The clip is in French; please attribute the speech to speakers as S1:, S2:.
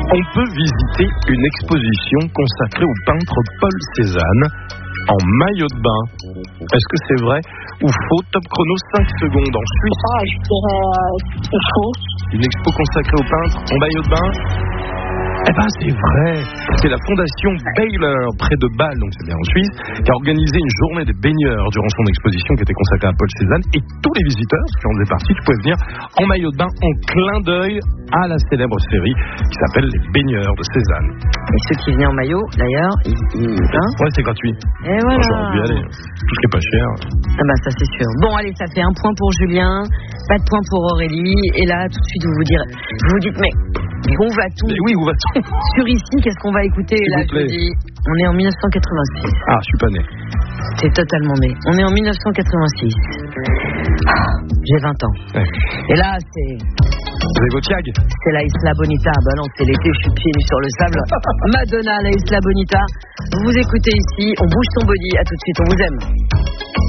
S1: On peut visiter une exposition consacrée au peintre Paul Cézanne en maillot de bain. Est-ce que c'est vrai ou faux? Top chrono, 5 secondes en Suisse.
S2: Je dirais faux.
S1: Une expo consacrée au peintre en maillot de bain? Eh ben c'est vrai, c'est la fondation Baylor près de Bâle, donc c'est bien en Suisse, qui a organisé une journée des baigneurs durant son exposition qui était consacrée à Paul Cézanne, et tous les visiteurs qui en faisaient partie, tu pouvais venir en maillot de bain en clin d'œil à la célèbre série qui s'appelle Les Baigneurs de Cézanne.
S3: Et ceux qui venaient en maillot, d'ailleurs,
S1: Ouais, c'est gratuit.
S3: Et voilà.
S1: J'aurais dû aller, tout ce qui est pas cher.
S3: Ah bah ça c'est sûr. Bon allez, ça fait 1 point pour Julien, pas de point pour Aurélie, et là tout de suite vous vous dites mais où va-t-on?
S1: Oui, où va-t-on?
S3: Sur ici, qu'est-ce qu'on va écouter? Là, je vous dis, on est en 1986.
S1: Ah, je suis pas né.
S3: T'es totalement né. On est en 1986. J'ai 20 ans.
S1: Ouais.
S3: Et là, c'est
S1: Zégotiag.
S3: c'est la Isla Bonita. Bah non, c'est l'été, je suis pieds nus sur le sable. Madonna, la Isla Bonita. Vous écoutez ici, on bouge ton body. À tout de suite, on vous aime.